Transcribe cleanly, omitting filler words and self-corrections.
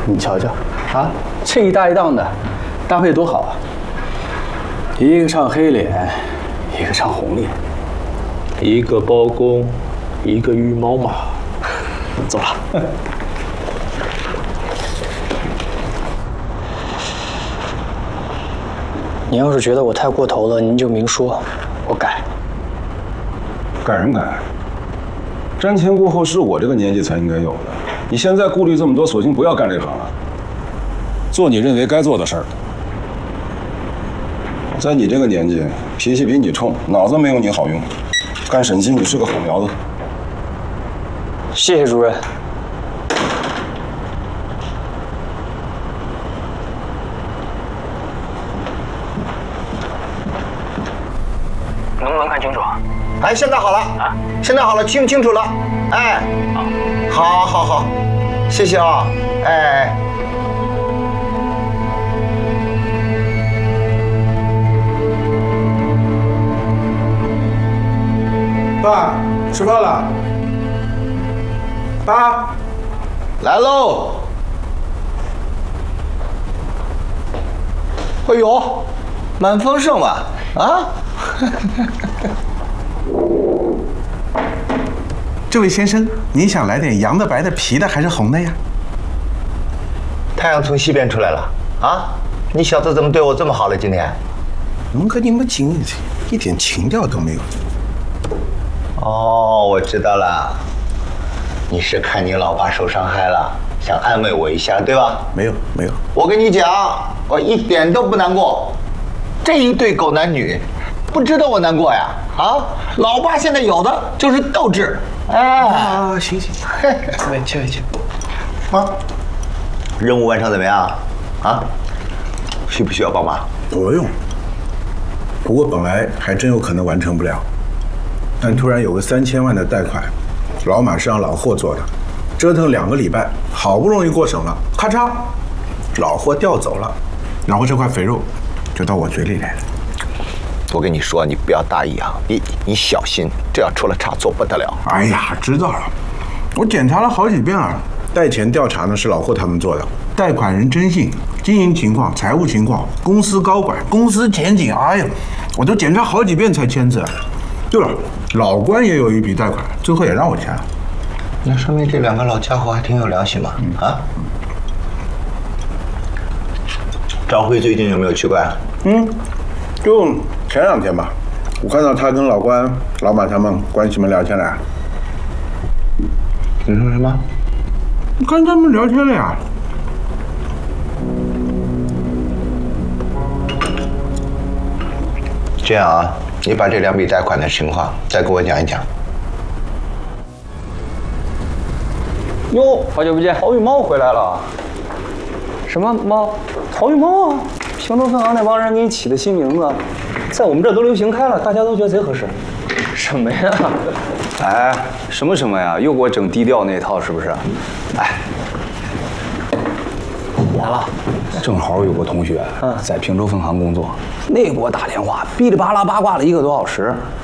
你瞧瞧，啊，这一搭一档的，搭配多好啊！一个唱黑脸，一个唱红脸， 一个包公，一个御猫马。 走了。您要是觉得我太过头了，您就明说，我改。 改什么改？瞻前顾后是我这个年纪才应该有的。你现在顾虑这么多，索性不要干这行了，做你认为该做的事儿。在你这个年纪，脾气比你冲，脑子没有你好用，干审计你是个好苗子。 谢谢主任。 能不能看清楚？ 哎，现在好了啊，现在好了，清楚了。哎，好，好，谢谢啊。哎。 爸，吃饭了。爸， 来喽。哎呦，蛮丰盛嘛，啊？ 这位先生，您想来点洋的、白的、皮的还是红的呀？ 太阳从西边出来了啊！你小子怎么对我这么好了？今天？ 能跟你们紧一点情调都没有。 哦，我知道了，你是看你老爸受伤害了，想安慰我一下，对吧？ 没有。 我跟你讲，我一点都不难过。这一对狗男女，不值得我难过呀！啊，老爸现在有的就是斗志。哎， 行，去。 啊，任务完成怎么样？啊，需不需要帮忙？ 不用。不过本来还真有可能完成不了，但突然有个3000万的贷款，老马是让老霍做的，折腾2个礼拜，好不容易过审了，咔嚓，老霍调走了，然后这块肥肉就到我嘴里来了。 我跟你说，你不要大意啊，你小心，这要出了差错不得了。 哎呀，知道了，我检查了好几遍了。贷前调查呢是老霍他们做的，贷款人征信、经营情况、财务情况、公司高管、公司前景，哎呀，我都检查好几遍才签字。对了，老关也有一笔贷款，最后也让我签了。 那说明这2个老家伙还挺有良心嘛。啊，张辉最近有没有去过呀？ 就前2天吧，我看到他跟老关、老马他们关系们聊天了。 你说什么？ 我看他们聊天了呀。 这样啊，你把这2笔贷款的情况再给我讲一讲。 哟，好久不见，陶玉猫回来了。什么猫？陶玉猫啊！平洲分行那帮人给你起的新名字，在我们这都流行开了，大家都觉得贼合适。什么呀？哎，什么呀？又给我整低调那一套是不是？哎，完了，正好有个同学在平洲分行工作，那给我打电话，哔哩吧啦八卦了1个多小时，